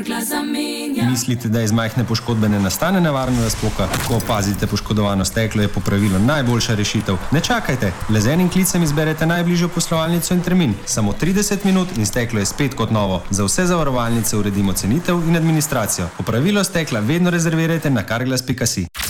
stekla zamenja. Mislite, da iz majhne poškodbe ne nastane nevarna razpoka? Ko opazite poškodovano steklo, je popravilo najboljša rešitev. Ne čakajte, le z enim klicem izberete najbližjo poslovalnico in termin. Samo 30 minut in steklo je spet kot novo. Za vse zavarovalnice uredimo cenitev in administracijo. Popravilo stekla vedno rezervirajte na carglass.si.